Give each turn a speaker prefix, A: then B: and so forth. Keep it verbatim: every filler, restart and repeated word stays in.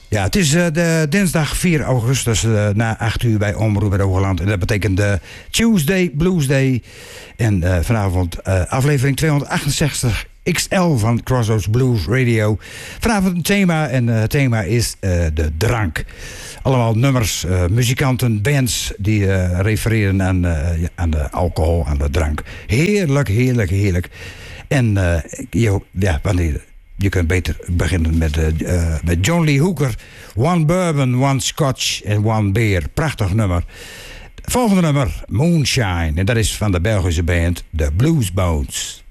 A: Ja, het is uh, de dinsdag vier augustus uh, na acht uur bij Omroep Hoogland. En dat betekent de Tuesday Blues Day. En uh, vanavond uh, aflevering tweehonderdachtenzestig X L van Crossroads Blues Radio. Vanavond een thema en uh, het thema is uh, de drank. Allemaal nummers, uh, muzikanten, bands die uh, refereren aan, uh, aan de alcohol, aan de drank. Heerlijk, heerlijk, heerlijk. En uh, je, ja, wanneer... Je kunt beter beginnen met, uh, uh, met John Lee Hooker. One bourbon, one scotch en one beer. Prachtig nummer. Volgende nummer, Moonshine. En dat is van de Belgische band The Blues Bones.